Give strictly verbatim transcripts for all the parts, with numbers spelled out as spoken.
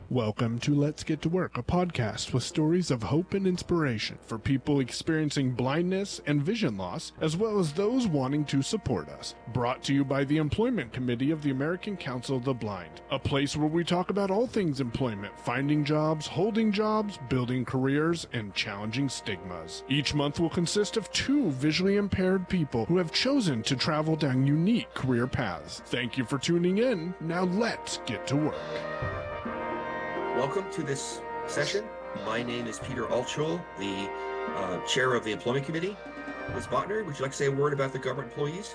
Welcome to Let's Get to Work, a podcast with stories of hope and inspiration for people experiencing blindness and vision loss, as well as those wanting to support us. Brought to you by the Employment Committee of the American Council of the Blind, a place where we talk about all things employment, finding jobs, holding jobs, building careers, and challenging stigmas. Each month will consist of two visually impaired people who have chosen to travel down unique career paths. Thank you for tuning in. Now let's get to work. Welcome to this session. My name is Peter Altschul, the uh, chair of the Employment Committee. Liz Botner, would you like to say a word about the government employees?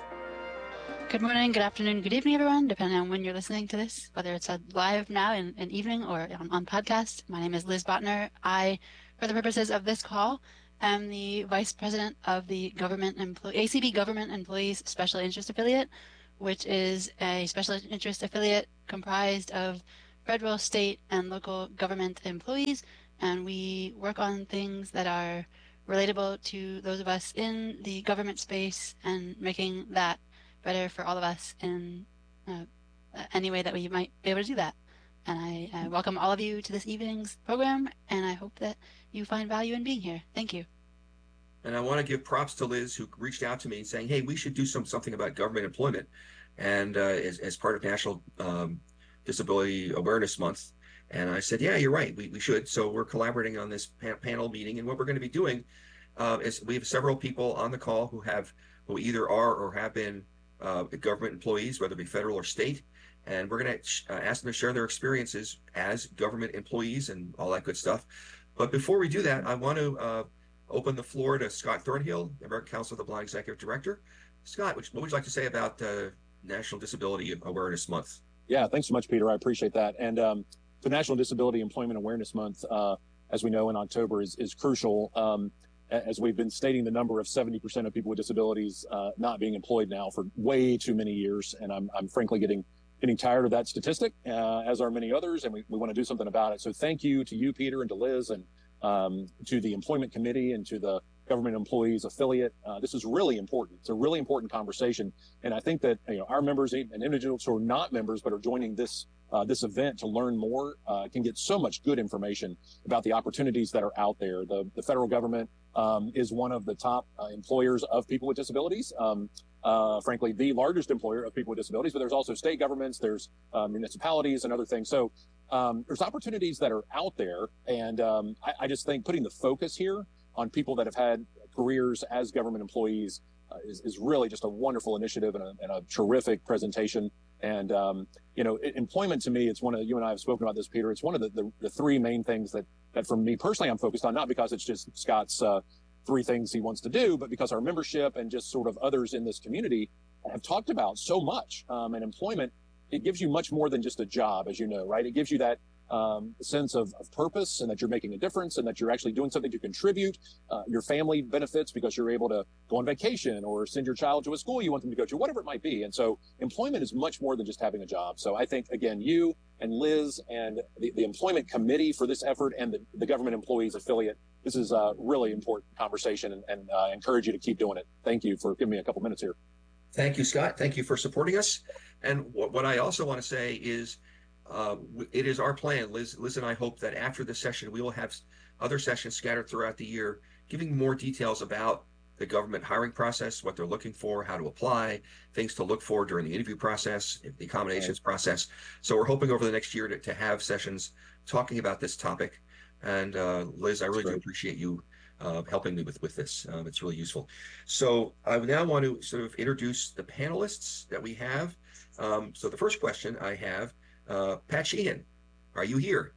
Good morning, good afternoon, good evening, everyone, depending on when you're listening to this, whether it's a live now in, in evening or on, on podcast. My name is Liz Botner. I, for the purposes of this call, am the vice president of the government employee, A C B Government Employees Special Interest Affiliate, which is a special interest affiliate comprised of federal, state, and local government employees, and we work on things that are relatable to those of us in the government space and making that better for all of us in uh, any way that we might be able to do that. And I uh, welcome all of you to this evening's program, and I hope that you find value in being here. Thank you. And I want to give props to Liz, who reached out to me saying, hey, we should do some something about government employment, and uh, as, as part of National um, Disability Awareness Month. And I said, yeah, you're right, we, we should. So we're collaborating on this pa- panel meeting, and what we're going to be doing uh, is we have several people on the call who have who either are or have been uh, government employees, whether it be federal or state, and we're going to sh- uh, ask them to share their experiences as government employees and all that good stuff. But before we do that, I want to uh, open the floor to Scott Thornhill, the American Council of the Blind Executive Director. Scott, what would you like to say about uh, National Disability Awareness Month? Yeah, thanks so much, Peter. I appreciate that. And um, the National Disability Employment Awareness Month, uh, as we know in October, is, is crucial. Um, as we've been stating, the number of seventy percent of people with disabilities uh, not being employed now for way too many years. And I'm, I'm frankly getting getting tired of that statistic, uh, as are many others, and we, we want to do something about it. So thank you to you, Peter, and to Liz, and um, to the Employment Committee, and to the Government Employees Affiliate. Uh, this is really important. It's a really important conversation. And I think that, you know, our members and individuals who are not members but are joining this uh, this event to learn more uh, can get so much good information about the opportunities that are out there. The, the federal government um, is one of the top uh, employers of people with disabilities. Um, uh, frankly, the largest employer of people with disabilities, but there's also state governments, there's uh, municipalities and other things. So um, there's opportunities that are out there. And um, I, I just think putting the focus here on people that have had careers as government employees uh, is, is really just a wonderful initiative and a, and a terrific presentation. And, um, you know, it, employment to me, it's one of the, you and I have spoken about this, Peter, it's one of the, the, the three main things that, that for me personally I'm focused on, not because it's just Scott's uh, three things he wants to do, but because our membership and just sort of others in this community have talked about so much. Um, and employment, it gives you much more than just a job, as you know, right? It gives you that um, sense of, of purpose, and that you're making a difference, and that you're actually doing something to contribute. Uh, your family benefits because you're able to go on vacation or send your child to a school you want them to go to, whatever it might be. And so employment is much more than just having a job. So I think, again, you and Liz and the, the Employment Committee for this effort, and the, the Government Employees Affiliate, this is a really important conversation, and, and uh, I encourage you to keep doing it. Thank you for giving me a couple minutes here. Thank you, Scott. Thank you for supporting us. And what, what I also want to say is, Uh, it is our plan, Liz, Liz and I hope that after this session, we will have other sessions scattered throughout the year, giving more details about the government hiring process, what they're looking for, how to apply, things to look for during the interview process, the accommodations right. process. So we're hoping over the next year to, to have sessions talking about this topic. And uh, Liz, I really do appreciate you uh, helping me with, with this. Um, it's really useful. So I now want to sort of introduce the panelists that we have. Um, so the first question I have, Uh, Pat Sheehan, are you here?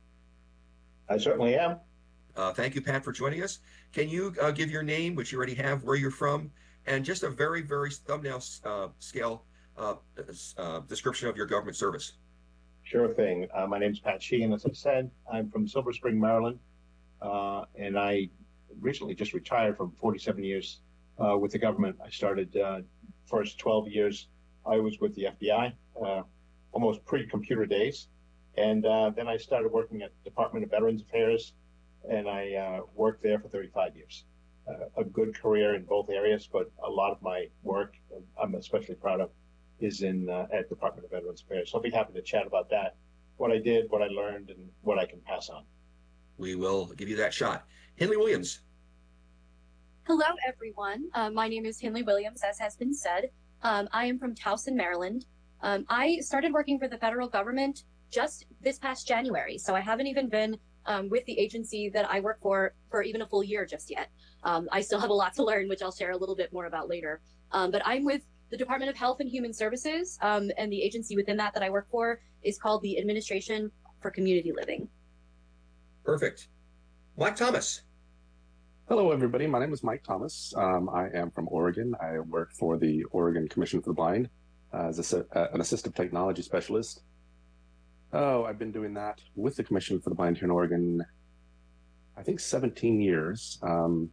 I certainly am. Uh, thank you, Pat, for joining us. Can you uh, give your name, which you already have, where you're from, and just a very, very thumbnail uh, scale uh, uh, description of your government service? Sure thing. Uh, my name's Pat Sheehan, as I said. I'm from Silver Spring, Maryland, uh, and I recently just retired from forty-seven years uh, with the government. I started uh, first twelve years. I was with the F B I. Uh, almost pre-computer days. And uh, then I started working at the Department of Veterans Affairs, and I uh, worked there for thirty-five years. Uh, a good career in both areas, but a lot of my work, I'm especially proud of, is in uh, at Department of Veterans Affairs. So I'll be happy to chat about that. what I did, what I learned, and what I can pass on. We will give you that shot. Henley Williams. Hello, everyone. Uh, my name is Henley Williams, as has been said. Um, I am from Towson, Maryland. Um, I started working for the federal government just this past January, so I haven't even been um, with the agency that I work for for even a full year just yet. Um, I still have a lot to learn, which I'll share a little bit more about later. Um, but I'm with the Department of Health and Human Services, um, and the agency within that that I work for is called the Administration for Community Living. Perfect. Mike Thomas. Hello, everybody. My name is Mike Thomas. Um, I am from Oregon. I work for the Oregon Commission for the Blind uh, as a, uh, an assistive technology specialist. Oh, I've been doing that with the Commission for the Blind here in Oregon, I think seventeen years. Um,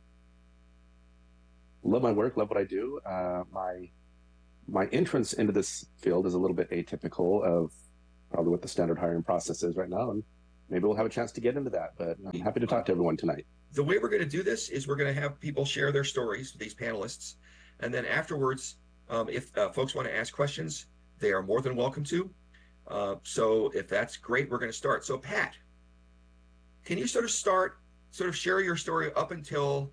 love my work, love what I do. Uh, my my entrance into this field is a little bit atypical of probably what the standard hiring process is right now, and maybe we'll have a chance to get into that, but I'm happy to talk to everyone tonight. The way we're going to do this is we're going to have people share their stories, these panelists, and then afterwards, um, if uh, folks want to ask questions, they are more than welcome to. Uh, so if that's great, we're going to start. So Pat, can you sort of start, sort of share your story up until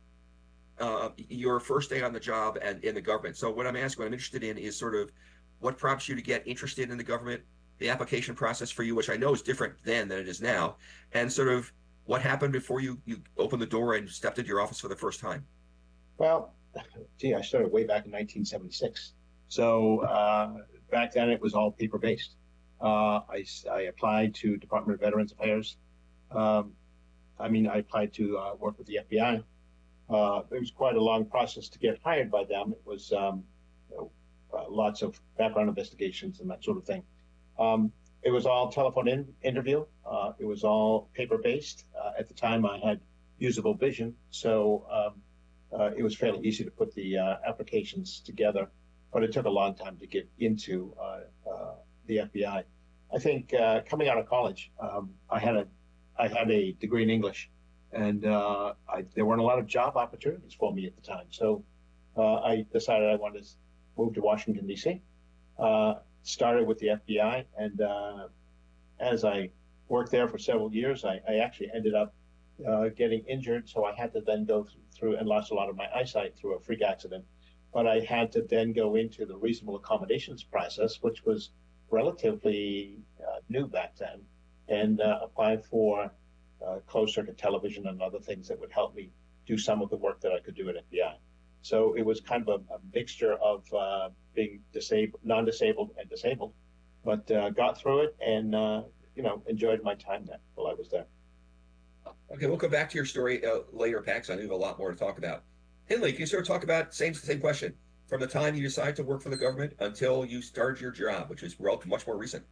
uh, your first day on the job and in the government? So what I'm asking, what I'm interested in is sort of what prompts you to get interested in the government, the application process for you, which I know is different then than it is now, and sort of what happened before you, you opened the door and stepped into your office for the first time? Well, gee, I started way back in nineteen seventy-six. So uh, back then it was all paper-based. Uh, I, I applied to Department of Veterans Affairs. Um, I mean, I applied to uh, work with the F B I. Uh, it was quite a long process to get hired by them. It was um, you know, uh, lots of background investigations and that sort of thing. Um, it was all telephone in, interview. Uh, it was all paper-based. Uh, at the time, I had usable vision, so um, uh, it was fairly easy to put the uh, applications together. But it took a long time to get into uh, uh, the F B I. I think uh, coming out of college, um, I had a I had a degree in English, and uh, I, there weren't a lot of job opportunities for me at the time. So uh, I decided I wanted to move to Washington, D C Uh, started with the F B I, and uh, as I worked there for several years, I, I actually ended up uh, getting injured, so I had to then go through and lost a lot of my eyesight through a freak accident. But I had to then go into the reasonable accommodations process, which was relatively uh, new back then, and uh, apply for uh, closed circuit television and other things that would help me do some of the work that I could do at F B I. So it was kind of a, a mixture of uh, being disabled, non-disabled, and disabled, but uh, got through it and uh, you know enjoyed my time there while I was there. Okay, we'll come back to your story uh, later, Pat, 'cause I know you have a lot more to talk about. Henley, can you sort of talk about same same question from the time you decided to work for the government until you started your job, which is much more recent?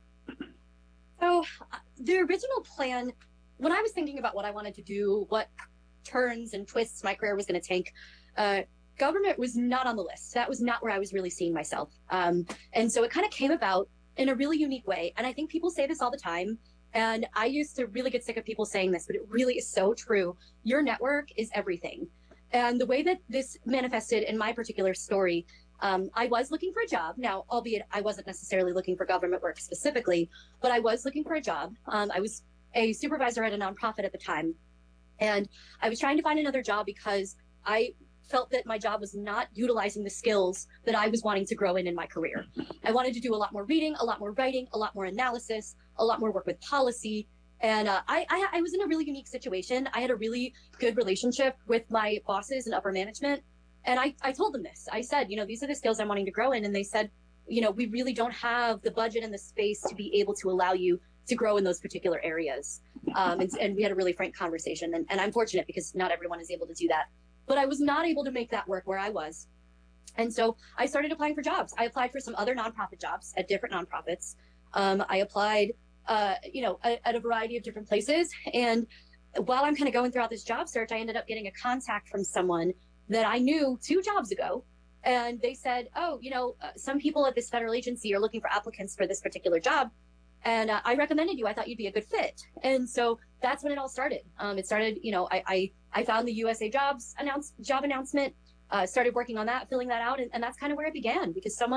So uh, the original plan, when I was thinking about what I wanted to do, what turns and twists my career was going to take, uh, government was not on the list. That was not where I was really seeing myself. Um, and so it kind of came about in a really unique way. And I think people say this all the time. And I used to really get sick of people saying this, but it really is so true. Your network is everything. And the way that this manifested in my particular story, um, I was looking for a job. Now, albeit I wasn't necessarily looking for government work specifically, but I was looking for a job. Um, I was a supervisor at a nonprofit at the time. And I was trying to find another job because I felt that my job was not utilizing the skills that I was wanting to grow in in my career. I wanted to do a lot more reading, a lot more writing, a lot more analysis, a lot more work with policy. And uh, I, I, I was in a really unique situation. I had a really good relationship with my bosses and upper management. And I, I told them this. I said, you know, these are the skills I'm wanting to grow in. And they said, you know, we really don't have the budget and the space to be able to allow you to grow in those particular areas. Um, and, and we had a really frank conversation. And, and I'm fortunate because not everyone is able to do that. But I was not able to make that work where I was. And so I started applying for jobs. I applied for some other nonprofit jobs at different nonprofits. Um, I applied, uh, you know, at, at a variety of different places. And while I'm kind of going throughout this job search, I ended up getting a contact from someone that I knew two jobs ago. And they said, oh, you know, uh, some people at this federal agency are looking for applicants for this particular job. And uh, I recommended you. I thought you'd be a good fit. And so that's when it all started. Um, it started, you know, I, I, I found the U S A Jobs announce, job announcement, uh, started working on that, filling that out. And, and that's kind of where it began because someone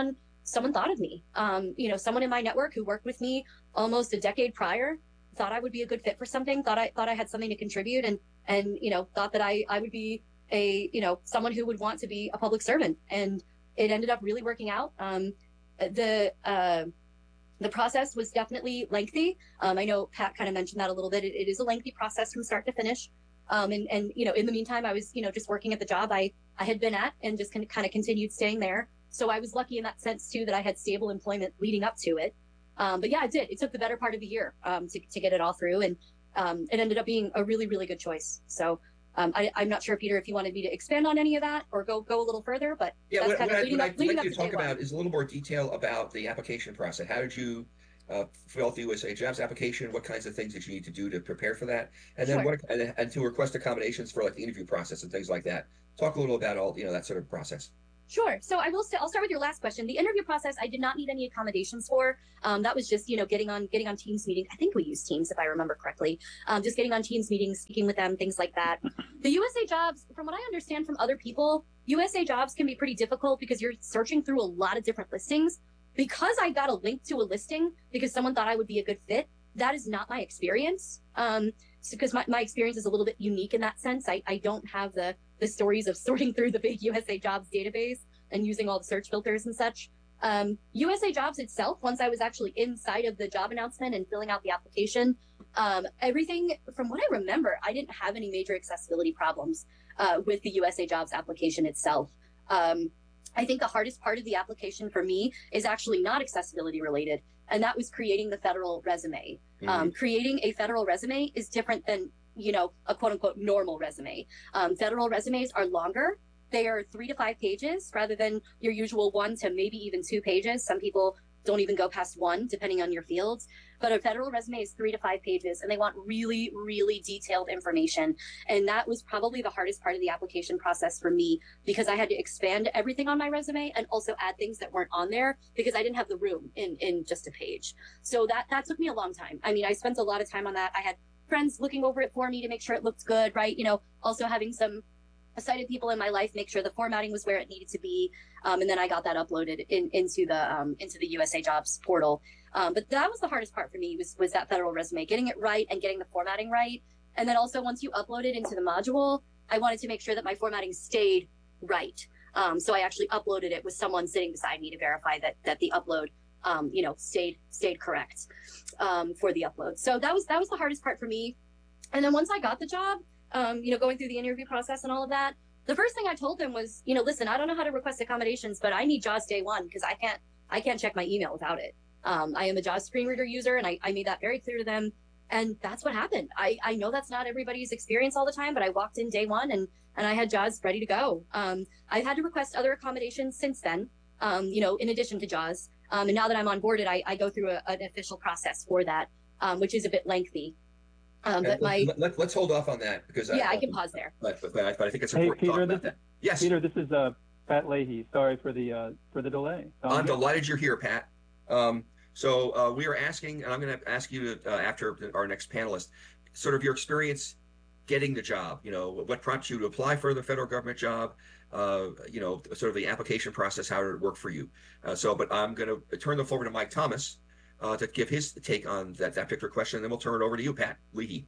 someone thought of me. Um, you know, someone in my network who worked with me almost a decade prior thought I would be a good fit for something, thought I thought I had something to contribute, and and you know, thought that I I would be a you know someone who would want to be a public servant, and it ended up really working out. Um, the uh, the process was definitely lengthy. Um, I know Pat kind of mentioned that a little bit. It, it is a lengthy process from start to finish. Um, and and you know, in the meantime, I was you know just working at the job I I had been at, and just kind of kind of continued staying there. So I was lucky in that sense too, that I had stable employment leading up to it. Um, but yeah, it did. It took the better part of the year um, to to get it all through, and um, it ended up being a really really good choice. So um, I, I'm not sure, Peter, if you wanted me to expand on any of that or go go a little further, but yeah, that's what, kind what, of I, leading what up, I'd leading like up you to to talk day one. about is a little more detail about the application process. How did you uh, fill out the U S A Jobs application? What kinds of things did you need to do to prepare for that? And then Sure. what and, and to request accommodations for like the interview process and things like that. Talk a little about all you know that sort of process. Sure. So I will. St- I'll start with your last question. The interview process, I did not need any accommodations for. Um, that was just, you know, getting on, getting on Teams meetings. I think we use Teams, if I remember correctly. Um, just getting on Teams meetings, speaking with them, things like that. The U S A Jobs, from what I understand from other people, U S A Jobs can be pretty difficult because you're searching through a lot of different listings. Because I got a link to a listing because someone thought I would be a good fit, that is not my experience. Um, because my, my experience is a little bit unique in that sense. I, I don't have the the stories of sorting through the big U S A Jobs database and using all the search filters and such. Um, U S A Jobs itself, once I was actually inside of the job announcement and filling out the application, um, everything, from what I remember, I didn't have any major accessibility problems uh, with the U S A Jobs application itself. Um, I think the hardest part of the application for me is actually not accessibility related, and that was creating the federal resume. Mm-hmm. Um, creating a federal resume is different than, you know, a quote unquote normal resume. Um, federal resumes are longer. They are three to five pages rather than your usual one to maybe even two pages. Some people don't even go past one, depending on your fields. But a federal resume is three to five pages, and they want really, really detailed information. And that was probably the hardest part of the application process for me, because I had to expand everything on my resume and also add things that weren't on there because I didn't have the room in, in just a page. So that, that took me a long time. I mean, I spent a lot of time on that. I had friends looking over it for me to make sure it looked good, right? You know, also having some sighted people in my life make sure the formatting was where it needed to be, um, and then I got that uploaded in, into the um, into the U S A Jobs portal. Um, but that was the hardest part for me, was was that federal resume, getting it right and getting the formatting right. And then also, once you upload it into the module, I wanted to make sure that my formatting stayed right. Um, so I actually uploaded it with someone sitting beside me to verify that that the upload, um, you know, stayed stayed correct um, for the upload. So that was that was the hardest part for me. And then once I got the job, Um, you know, going through the interview process and all of that, the first thing I told them was, you know, listen, I don't know how to request accommodations, but I need JAWS day one because I can't, I can't check my email without it. Um, I am a JAWS screen reader user, and I, I made that very clear to them. And that's what happened. I, I know that's not everybody's experience all the time, but I walked in day one and, and I had JAWS ready to go. Um, I've had to request other accommodations since then, um, you know, in addition to JAWS. Um, and now that I'm onboarded, I, I go through a, an official process for that, um, which is a bit lengthy. Um, but my let, let, let's hold off on that because yeah, I, I can pause there. But but, but, I, but I think it's Hey, important Peter, to talk about this that. Yes, Peter, this is uh, Pat Leahy. Sorry for the uh, for the delay. Um, I'm delighted you're here, Pat. Um, so uh, we are asking, and I'm going to ask you to, uh, after our next panelist, sort of your experience getting the job. You know, what prompted you to apply for the federal government job? Uh, you know, sort of the application process, how did it work for you? Uh, so, but I'm going to turn the floor over to Mike Thomas uh, to give his take on that that particular question, and then we'll turn it over to you, Pat Leahy.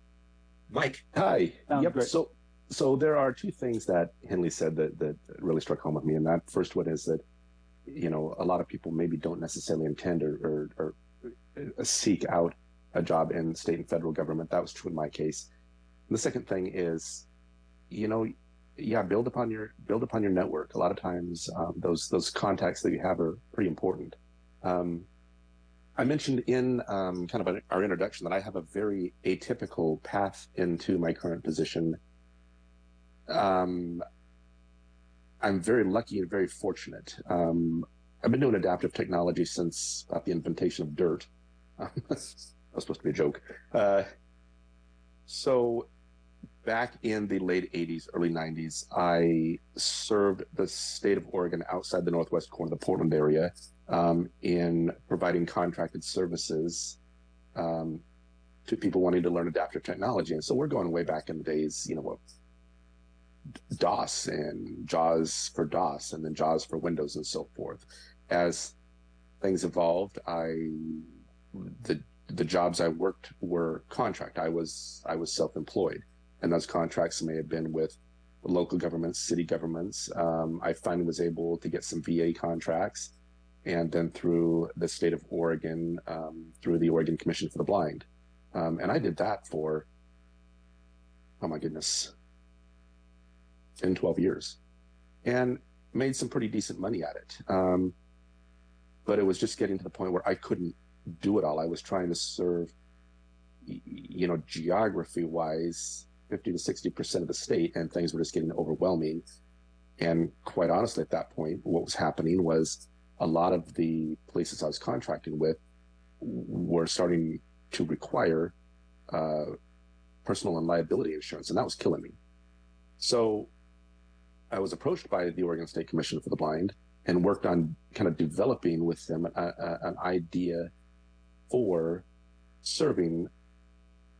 Mike. Hi. Sounds yep. great. So, so there are two things that Henley said that, that really struck home with me. And that first one is that, you know, a lot of people maybe don't necessarily intend or, or, or seek out a job in state and federal government. That was true in my case. And the second thing is, you know, yeah, build upon your, build upon your network. A lot of times um, those, those contacts that you have are pretty important. Um, I mentioned in um, kind of our introduction that I have a very atypical path into my current position. Um, I'm very lucky and very fortunate. Um, I've been doing adaptive technology since about the invention of dirt. that was supposed to be a joke. Uh, so back in the late eighties, early nineties, I served the state of Oregon outside the northwest corner of the Portland area. Um, in providing contracted services um, to people wanting to learn adaptive technology. And so we're going way back in the days, you know, of DOS and JAWS for DOS and then JAWS for Windows and so forth. as things evolved, I the the jobs I worked were contract. I was I was self-employed, and those contracts may have been with local governments, city governments. Um, I finally was able to get some V A contracts, and then through the state of Oregon, um, through the Oregon Commission for the Blind, um, and I did that for oh my goodness, ten, twelve years, and made some pretty decent money at it. Um, but it was just getting to the point where I couldn't do it all. I was trying to serve, you know, geography wise, fifty to sixty percent of the state, and things were just getting overwhelming. And quite honestly, at that point, what was happening was a lot of the places I was contracting with were starting to require uh, personal and liability insurance, and that was killing me. So I was approached by the Oregon State Commission for the Blind and worked on kind of developing with them a, a, an idea for serving